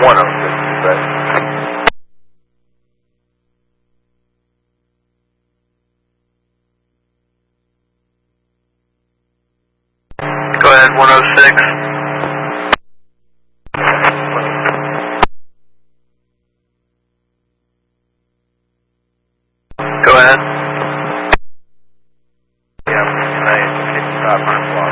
106, right? Go ahead, 106. Go ahead. Yeah, tonight, 55 o'clock.